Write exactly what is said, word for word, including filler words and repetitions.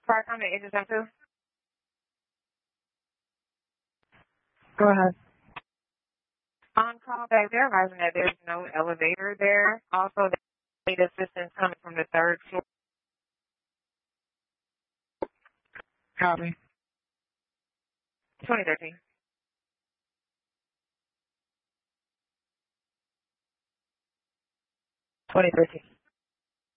Prior comment agent two. Go ahead. On call back, they're advising that there's no elevator there. Also, the assistance coming from the third floor. Copy. twenty thirteen. twenty thirteen.